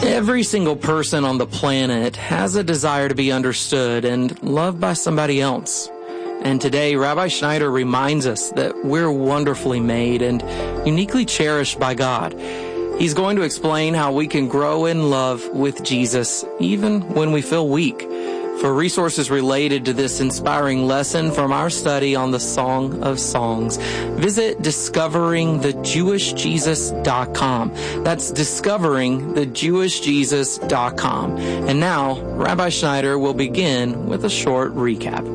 Every single person on the planet has a desire to be understood and loved by somebody else. And today, Rabbi Schneider reminds us that we're wonderfully made and uniquely cherished by God. He's going to explain how we can grow in love with Jesus even when we feel weak. For resources related to this inspiring lesson from our study on the Song of Songs, visit discoveringthejewishjesus.com. That's discoveringthejewishjesus.com. And now, Rabbi Schneider will begin with a short recap.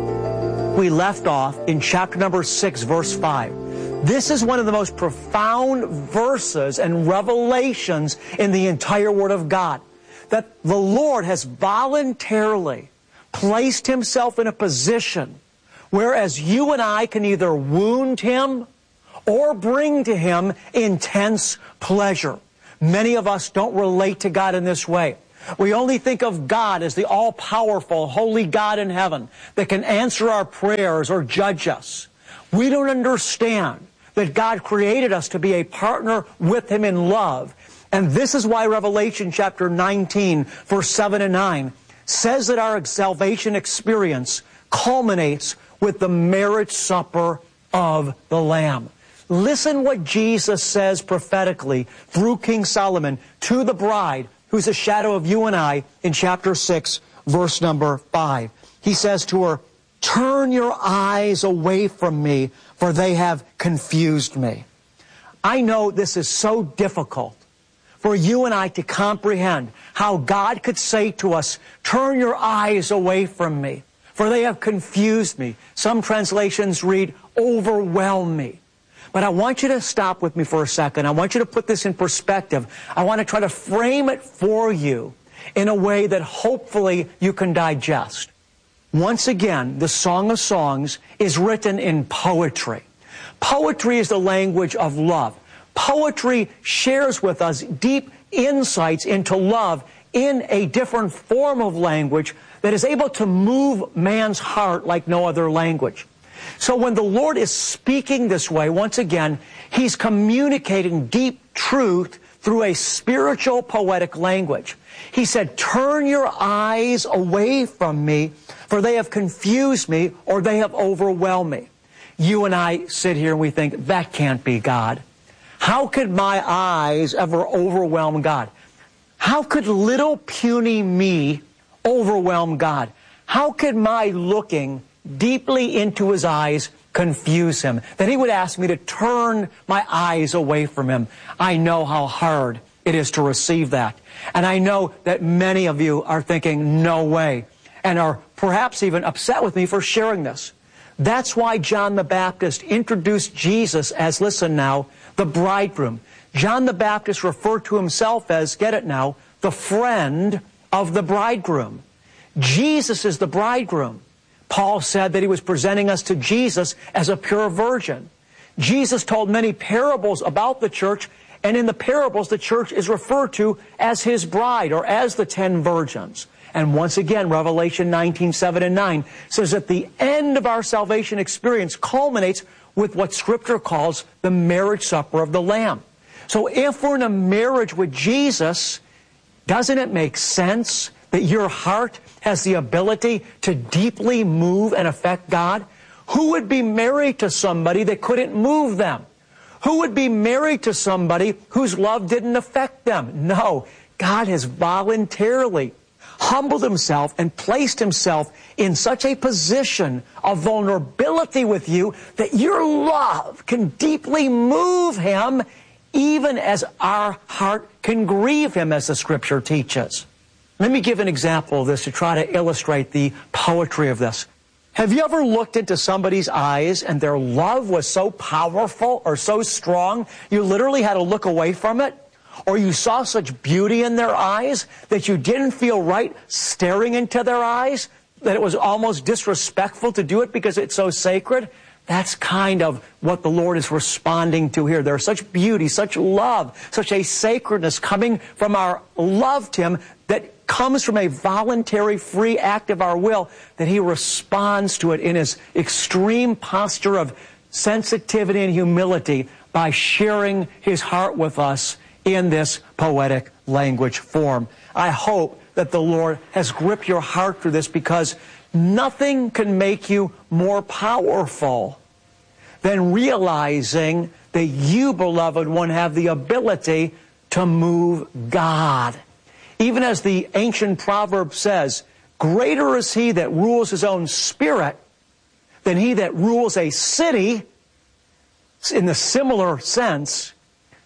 We left off in chapter number 6, verse 5. This is one of the most profound verses and revelations in the entire Word of God. That the Lord has voluntarily placed Himself in a position whereas you and I can either wound Him or bring to Him intense pleasure. Many of us don't relate to God in this way. We only think of God as the all-powerful, holy God in heaven that can answer our prayers or judge us. We don't understand that God created us to be a partner with Him in love. And this is why Revelation chapter 19, verse 7 and 9 says that our salvation experience culminates with the marriage supper of the Lamb. Listen what Jesus says prophetically through King Solomon to the bride, who's a shadow of you and I, in chapter 6, verse number 5. He says to her, "Turn your eyes away from me, for they have confused me." I know this is so difficult for you and I to comprehend how God could say to us, "Turn your eyes away from me, for they have confused me." Some translations read, "overwhelm me." But I want you to stop with me for a second. I want you to put this in perspective. I want to try to frame it for you in a way that hopefully you can digest. Once again, the Song of Songs is written in poetry. Poetry is the language of love. Poetry shares with us deep insights into love in a different form of language that is able to move man's heart like no other language. So when the Lord is speaking this way, once again, He's communicating deep truth through a spiritual, poetic language. He said, "Turn your eyes away from me, for they have confused me, or they have overwhelmed me." You and I sit here and we think, that can't be God. How could my eyes ever overwhelm God? How could little puny me overwhelm God? How could my looking deeply into His eyes confuse Him, that He would ask me to turn my eyes away from Him? I know how hard it is to receive that. And I know that many of you are thinking, no way, and are perhaps even upset with me for sharing this. That's why John the Baptist introduced Jesus as, listen now, the bridegroom. John the Baptist referred to himself as, get it now, the friend of the bridegroom. Jesus is the bridegroom. Paul said that he was presenting us to Jesus as a pure virgin. Jesus told many parables about the church, and in the parables the church is referred to as His bride, or as the 10 virgins. And once again, Revelation 19, 7 and 9 says that the end of our salvation experience culminates with what Scripture calls the marriage supper of the Lamb. So if we're in a marriage with Jesus, doesn't it make sense that your heart has the ability to deeply move and affect God? Who would be married to somebody that couldn't move them? Who would be married to somebody whose love didn't affect them? No, God has voluntarily humbled Himself and placed Himself in such a position of vulnerability with you that your love can deeply move Him, even as our heart can grieve Him, as the Scripture teaches. Let me give an example of this to try to illustrate the poetry of this. Have you ever looked into somebody's eyes and their love was so powerful or so strong you literally had to look away from it? Or you saw such beauty in their eyes that you didn't feel right staring into their eyes, that it was almost disrespectful to do it because it's so sacred? That's kind of what the Lord is responding to here. There's such beauty, such love, such a sacredness coming from our love to Him that comes from a voluntary, free act of our will, that He responds to it in His extreme posture of sensitivity and humility by sharing His heart with us in this poetic language form. I hope that the Lord has gripped your heart through this, because nothing can make you more powerful than realizing that you, beloved one, have the ability to move God. Even as the ancient proverb says, greater is he that rules his own spirit than he that rules a city. In the similar sense,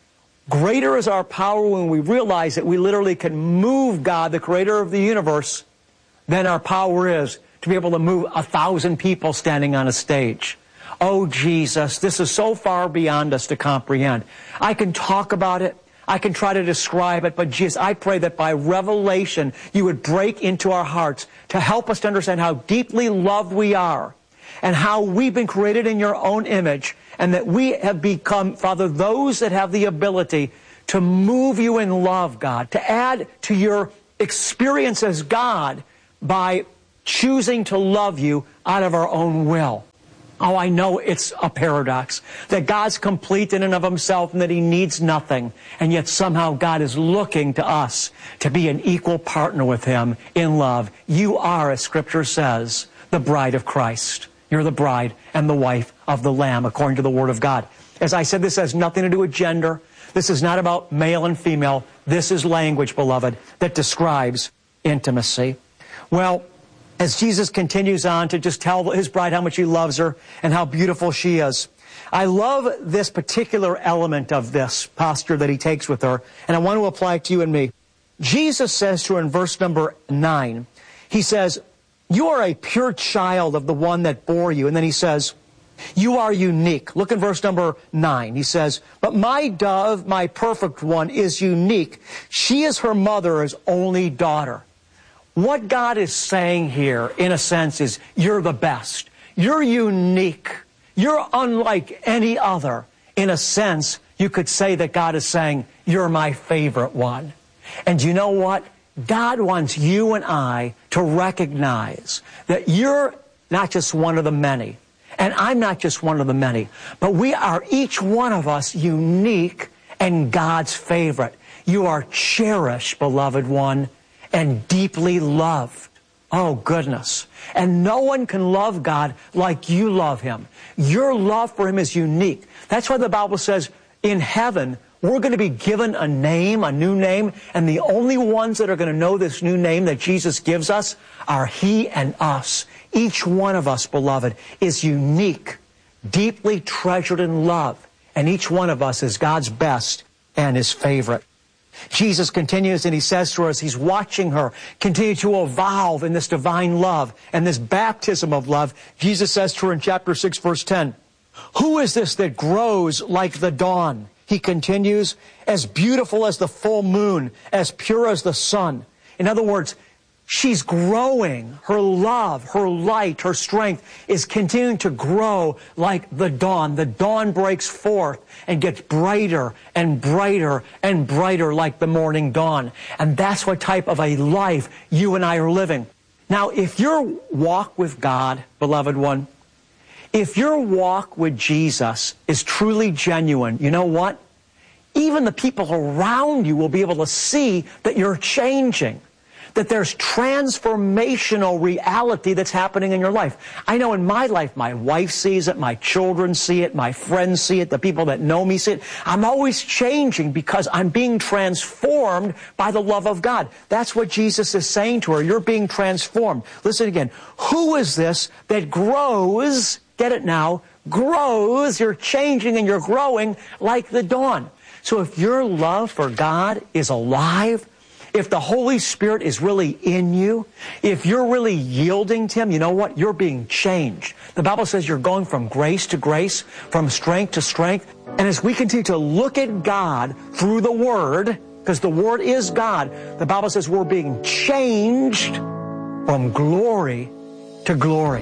greater is our power when we realize that we literally can move God, the creator of the universe, than our power is to be able to move 1,000 people standing on a stage. Oh, Jesus, this is so far beyond us to comprehend. I can talk about it. I can try to describe it, but Jesus, I pray that by revelation you would break into our hearts to help us to understand how deeply loved we are and how we've been created in your own image, and that we have become, Father, those that have the ability to move you in love, God, to add to your experience as God by choosing to love you out of our own will. Oh, I know it's a paradox, that God's complete in and of himself and that he needs nothing. And yet somehow God is looking to us to be an equal partner with him in love. You are, as Scripture says, the bride of Christ. You're the bride and the wife of the Lamb, according to the Word of God. As I said, this has nothing to do with gender. This is not about male and female. This is language, beloved, that describes intimacy. Well, as Jesus continues on to just tell his bride how much he loves her and how beautiful she is, I love this particular element of this posture that he takes with her, and I want to apply it to you and me. Jesus says to her in verse number 9, he says, you are a pure child of the one that bore you. And then he says, you are unique. Look in verse number 9. He says, but my dove, my perfect one, is unique. She is her mother's only daughter. What God is saying here, in a sense, is you're the best. You're unique. You're unlike any other. In a sense, you could say that God is saying, you're my favorite one. And you know what? God wants you and I to recognize that you're not just one of the many, and I'm not just one of the many, but we are, each one of us, unique and God's favorite. You are cherished, beloved one, and deeply loved. Oh, goodness. And no one can love God like you love him. Your love for him is unique. That's why the Bible says in heaven, we're going to be given a name, a new name, and the only ones that are going to know this new name that Jesus gives us are he and us. Each one of us, beloved, is unique, deeply treasured in love, and each one of us is God's best and his favorite. Jesus continues and he says to her as he's watching her continue to evolve in this divine love and this baptism of love, Jesus says to her in chapter 6, verse 10, who is this that grows like the dawn? He continues, as beautiful as the full moon, as pure as the sun. In other words, she's growing. Her love, her light, her strength is continuing to grow like the dawn. The dawn breaks forth and gets brighter and brighter and brighter like the morning dawn. And that's what type of a life you and I are living. Now, if your walk with God, beloved one, if your walk with Jesus is truly genuine, you know what? Even the people around you will be able to see that you're changing, that there's transformational reality that's happening in your life. I know in my life, my wife sees it, my children see it, my friends see it, the people that know me see it. I'm always changing because I'm being transformed by the love of God. That's what Jesus is saying to her. You're being transformed. Listen again. Who is this that grows, get it now, grows, you're changing and you're growing like the dawn. So if your love for God is alive, if the Holy Spirit is really in you, if you're really yielding to him, you know what? You're being changed. The Bible says you're going from grace to grace, from strength to strength. And as we continue to look at God through the Word, because the Word is God, the Bible says we're being changed from glory to glory.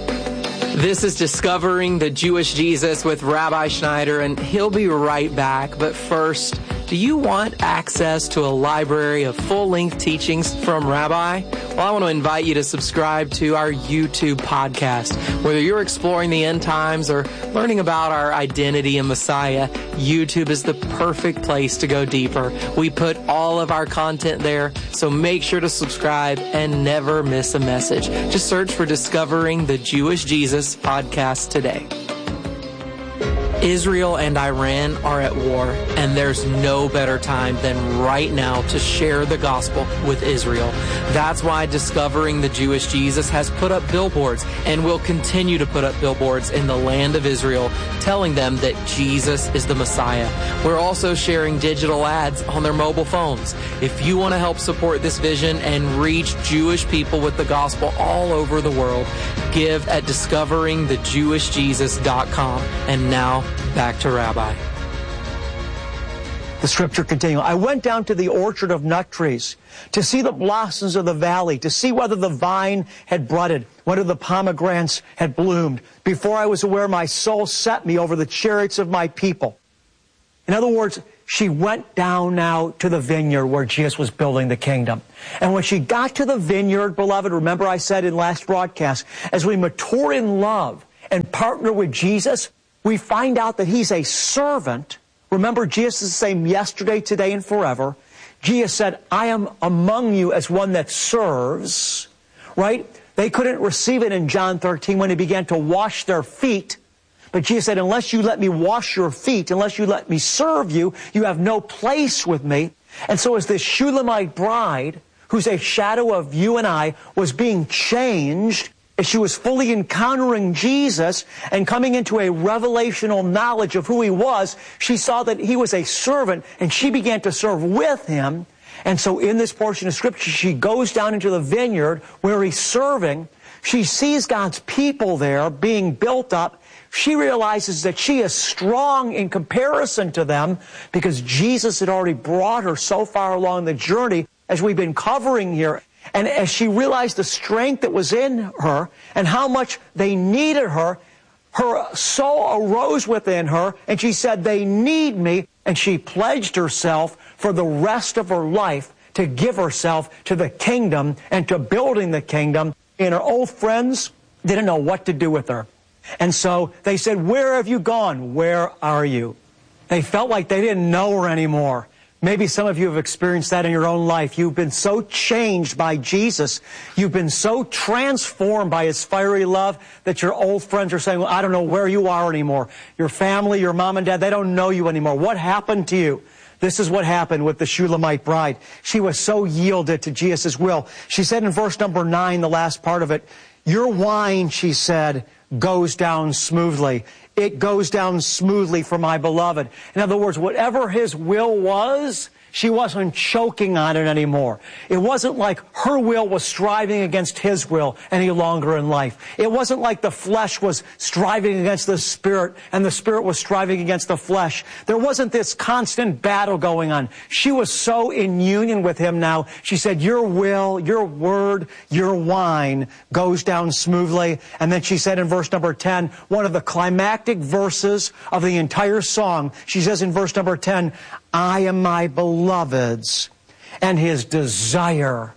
This is Discovering the Jewish Jesus with Rabbi Schneider, and he'll be right back. But first, Do you want access to a library of full-length teachings from Rabbi? Well, I want to invite you to subscribe to our YouTube podcast. Whether you're exploring the end times or learning about our identity in Messiah, YouTube is the perfect place to go deeper. We put all of our content there, so make sure to subscribe and never miss a message. Just search for Discovering the Jewish Jesus podcast today. Israel and Iran are at war, and there's no better time than right now to share the gospel with Israel. That's why Discovering the Jewish Jesus has put up billboards and will continue to put up billboards in the land of Israel, telling them that Jesus is the Messiah. We're also sharing digital ads on their mobile phones. If you want to help support this vision and reach Jewish people with the gospel all over the world, give at discoveringthejewishjesus.com. And now, back to Rabbi. The scripture continues. I went down to the orchard of nut trees to see the blossoms of the valley, to see whether the vine had budded, whether the pomegranates had bloomed. Before I was aware, my soul set me over the chariots of my people. In other words, she went down now to the vineyard where Jesus was building the kingdom. And when she got to the vineyard, beloved, remember I said in last broadcast, as we mature in love and partner with Jesus, we find out that He's a servant. Remember, Jesus is the same yesterday, today, and forever. Jesus said, I am among you as one that serves, right? They couldn't receive it in John 13 when He began to wash their feet. But Jesus said, unless you let me wash your feet, unless you let me serve you, you have no place with me. And so as this Shulamite bride, who's a shadow of you and I, was being changed, as she was fully encountering Jesus and coming into a revelational knowledge of who He was, she saw that He was a servant, and she began to serve with Him. And so in this portion of Scripture, she goes down into the vineyard where He's serving. She sees God's people there being built up. She realizes that she is strong in comparison to them because Jesus had already brought her so far along the journey as we've been covering here. And as she realized the strength that was in her and how much they needed her, her soul arose within her and she said, they need me. And she pledged herself for the rest of her life to give herself to the kingdom and to building the kingdom. And her old friends didn't know what to do with her. And so they said, where have you gone? Where are you? They felt like they didn't know her anymore. Maybe some of you have experienced that in your own life. You've been so changed by Jesus. You've been so transformed by His fiery love that your old friends are saying, well, I don't know where you are anymore. Your family, your mom and dad, they don't know you anymore. What happened to you? This is what happened with the Shulamite bride. She was so yielded to Jesus' will. She said in verse number 9, the last part of it, your wine, she said, goes down smoothly. It goes down smoothly for my beloved. In other words, whatever His will was, she wasn't choking on it anymore. It wasn't like her will was striving against His will any longer in life. It wasn't like the flesh was striving against the Spirit and the Spirit was striving against the flesh. There wasn't this constant battle going on. She was so in union with Him now. She said, your will, your word, your wine goes down smoothly. And then she said in verse number 10, one of the climactic verses of the entire song, she says in verse number 10, I am my beloved's, and His desire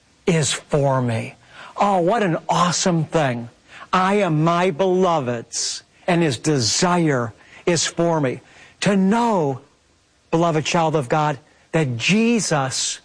is for me. Oh, what an awesome thing. I am my beloved's, and His desire is for me. To know, beloved child of God, that Jesus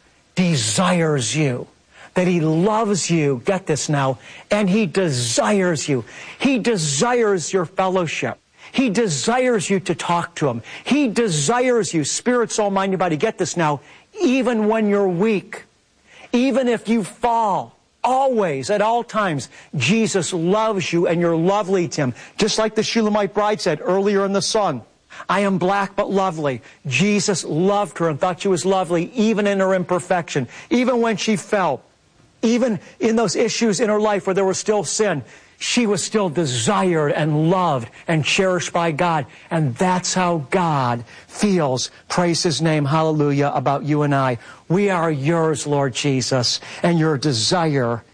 desires you, that He loves you, get this now, and He desires you. He desires your fellowship. He desires you to talk to Him. He desires you, spirit, soul, mind, and body. Get this now. Even when you're weak, even if you fall, always, at all times, Jesus loves you and you're lovely to Him. Just like the Shulamite bride said earlier in the song, I am black but lovely. Jesus loved her and thought she was lovely even in her imperfection, even when she fell, even in those issues in her life where there was still sin. She was still desired and loved and cherished by God. And that's how God feels, praise His name, hallelujah, about you and I. We are yours, Lord Jesus, and your desire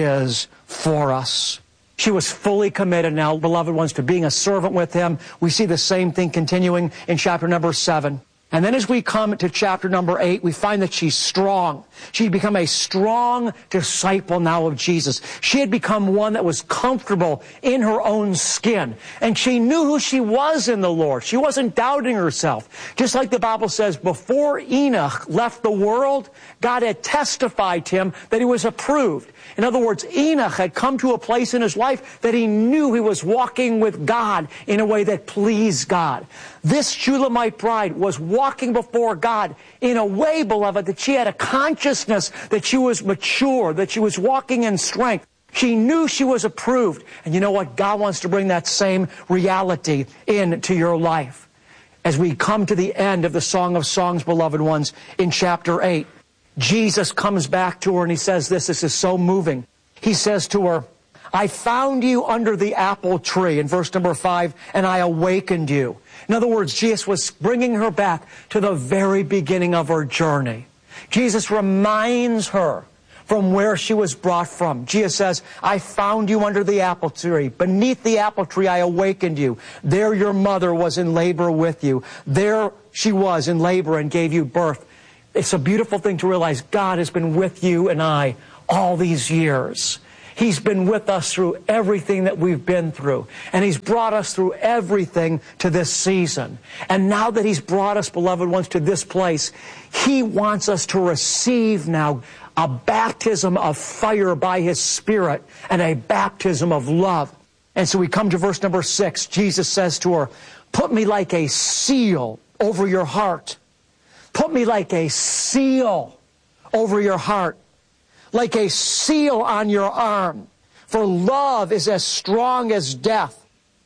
is for us. She was fully committed now, beloved ones, to being a servant with Him. We see the same thing continuing in chapter number 7. And then as we come to chapter number 8, we find that she's strong. She'd become a strong disciple now of Jesus. She had become one that was comfortable in her own skin. And she knew who she was in the Lord. She wasn't doubting herself. Just like the Bible says, before Enoch left the world, God had testified to him that he was approved. In other words, Enoch had come to a place in his life that he knew he was walking with God in a way that pleased God. This Shulamite bride was walking before God in a way, beloved, that she had a consciousness that she was mature, that she was walking in strength. She knew she was approved. And you know what? God wants to bring that same reality into your life. As we come to the end of the Song of Songs, beloved ones, in chapter 8, Jesus comes back to her and he says this is so moving. He says to her, I found you under the apple tree, in verse number 5, and I awakened you. In other words, Jesus was bringing her back to the very beginning of her journey. Jesus reminds her from where she was brought from. Jesus says, I found you under the apple tree. Beneath the apple tree, I awakened you. There your mother was in labor with you. There she was in labor and gave you birth. It's a beautiful thing to realize God has been with you and I all these years. He's been with us through everything that we've been through. And He's brought us through everything to this season. And now that He's brought us, beloved ones, to this place, He wants us to receive now a baptism of fire by His Spirit and a baptism of love. And so we come to verse number 6. Jesus says to her, put me like a seal over your heart. Put me like a seal over your heart, like a seal on your arm. For love is as strong as death.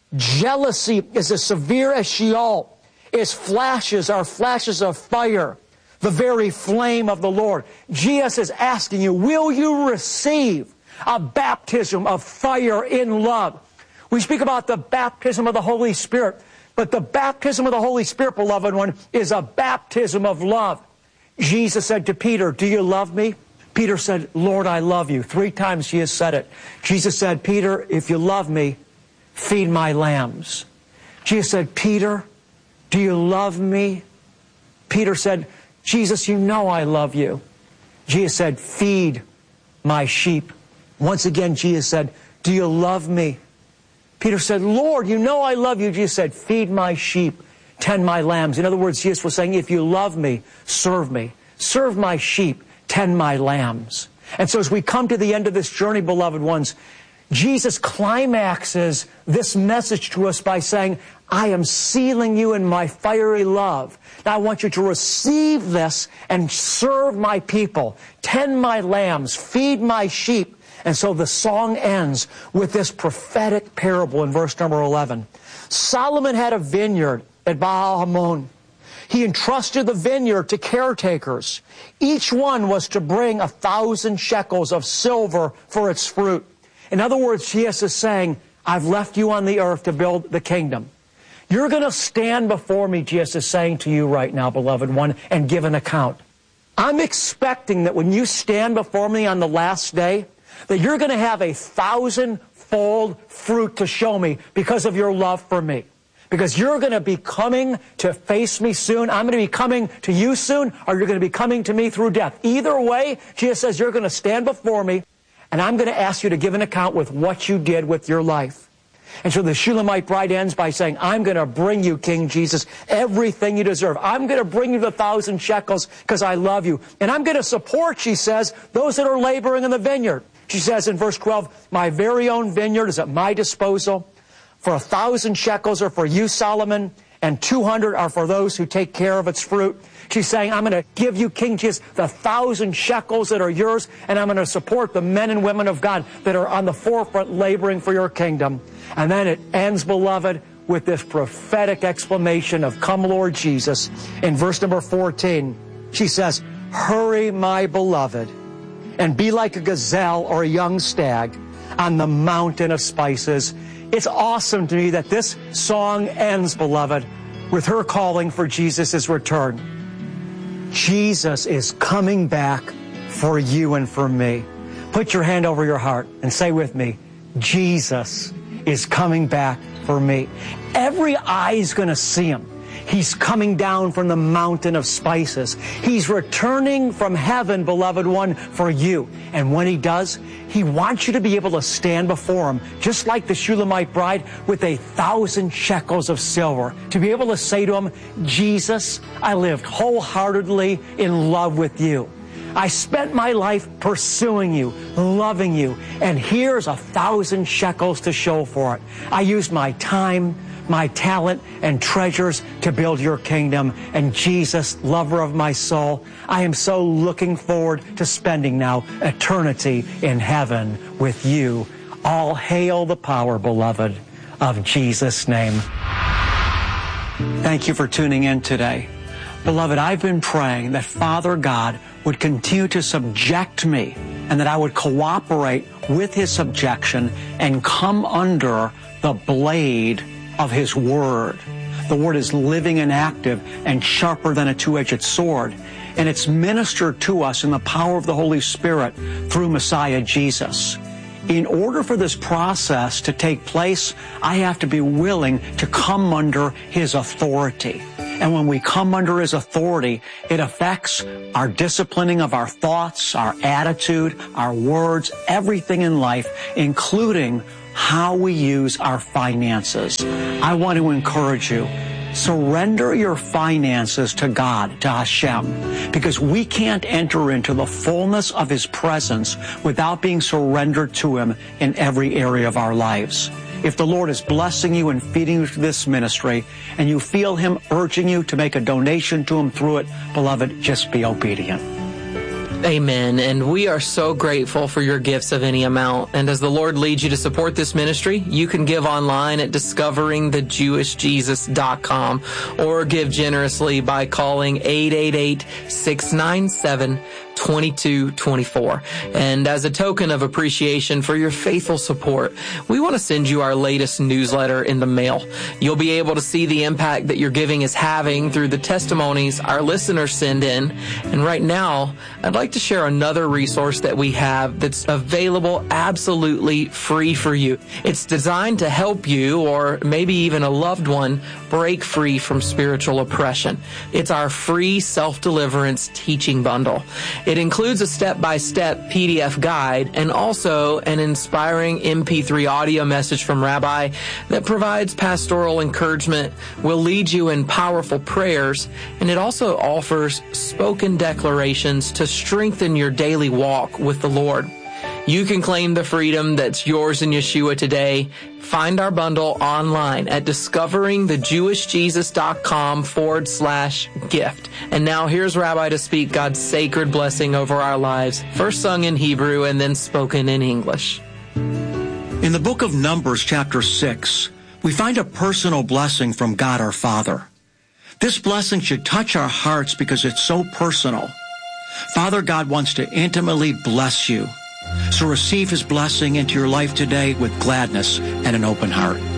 Jealousy is as severe as Sheol. Its flashes are flashes of fire, the very flame of the Lord. Jesus is asking you, will you receive a baptism of fire in love? We speak about the baptism of the Holy Spirit. But the baptism of the Holy Spirit, beloved one, is a baptism of love. Jesus said to Peter, do you love me? Peter said, Lord, I love you. 3 times he has said it. Jesus said, Peter, if you love me, feed my lambs. Jesus said, Peter, do you love me? Peter said, Jesus, you know I love you. Jesus said, feed my sheep. Once again, Jesus said, do you love me? Peter said, Lord, you know I love you. Jesus said, feed my sheep, tend my lambs. In other words, Jesus was saying, if you love me, serve me. Serve my sheep, tend my lambs. And so as we come to the end of this journey, beloved ones, Jesus climaxes this message to us by saying, I am sealing you in my fiery love. Now I want you to receive this and serve my people, tend my lambs, feed my sheep. And so the song ends with this prophetic parable in verse number 11. Solomon had a vineyard at Baal Hamon. He entrusted the vineyard to caretakers. Each one was to bring 1,000 shekels of silver for its fruit. In other words, Jesus is saying, I've left you on the earth to build the kingdom. You're going to stand before me, Jesus is saying to you right now, beloved one, and give an account. I'm expecting that when you stand before me on the last day, that you're going to have 1,000-fold fruit to show me because of your love for me. Because you're going to be coming to face me soon. I'm going to be coming to you soon, or you're going to be coming to me through death. Either way, Jesus says you're going to stand before me, and I'm going to ask you to give an account with what you did with your life. And so the Shulamite bride ends by saying, I'm going to bring you, King Jesus, everything you deserve. I'm going to bring you the 1,000 shekels because I love you. And I'm going to support, she says, those that are laboring in the vineyard. She says in verse 12, my very own vineyard is at my disposal. For 1,000 shekels are for you, Solomon, and 200 are for those who take care of its fruit. She's saying, I'm going to give you, King Jesus, the 1,000 shekels that are yours, and I'm going to support the men and women of God that are on the forefront laboring for your kingdom. And then it ends, beloved, with this prophetic exclamation of, come, Lord Jesus. In verse number 14, she says, hurry, my beloved, and be like a gazelle or a young stag on the mountain of spices. It's awesome to me that this song ends, beloved, with her calling for Jesus' return. Jesus is coming back for you and for me. Put your hand over your heart and say with me, Jesus is coming back for me. Every eye is going to see Him. He's coming down from the mountain of spices. He's returning from heaven, beloved one, for you. And when he does, he wants you to be able to stand before him, just like the Shulamite bride, with 1,000 shekels of silver, to be able to say to him, Jesus, I lived wholeheartedly in love with you. I spent my life pursuing you, loving you, and here's 1,000 shekels to show for it. I used my time, my talent, and treasures to build your kingdom. And Jesus, lover of my soul, I am so looking forward to spending now eternity in heaven with you. All hail the power, beloved, of Jesus' name. Thank you for tuning in today. Beloved, I've been praying that Father God would continue to subject me and that I would cooperate with his subjection and come under the blade of his word. The word is living and active and sharper than a two-edged sword. And it's ministered to us in the power of the Holy Spirit through Messiah Jesus. In order for this process to take place, I have to be willing to come under his authority. And when we come under his authority, it affects our disciplining of our thoughts, our attitude, our words, everything in life, including how we use our finances. I want to encourage you, surrender your finances to God, to Hashem, because we can't enter into the fullness of his presence without being surrendered to him in every area of our lives. If the Lord is blessing you and feeding you through this ministry, and you feel him urging you to make a donation to him through it, beloved, just be obedient. Amen. And we are so grateful for your gifts of any amount. And as the Lord leads you to support this ministry, you can give online at discoveringthejewishjesus.com or give generously by calling 888-697-2224. And as a token of appreciation for your faithful support, we want to send you our latest newsletter in the mail. You'll be able to see the impact that your giving is having through the testimonies our listeners send in. And right now, I'd like to share another resource that we have that's available absolutely free for you. It's designed to help you, or maybe even a loved one, break free from spiritual oppression. It's our free self-deliverance teaching bundle. It includes a step-by-step PDF guide and also an inspiring MP3 audio message from Rabbi that provides pastoral encouragement, will lead you in powerful prayers, and it also offers spoken declarations to strengthen your daily walk with the Lord. You can claim the freedom that's yours in Yeshua today. Find our bundle online at discoveringthejewishjesus.com/gift. And now here's Rabbi to speak God's sacred blessing over our lives, first sung in Hebrew and then spoken in English. In the book of Numbers, chapter 6, we find a personal blessing from God our Father. This blessing should touch our hearts because it's so personal. Father God wants to intimately bless you. So receive his blessing into your life today with gladness and an open heart.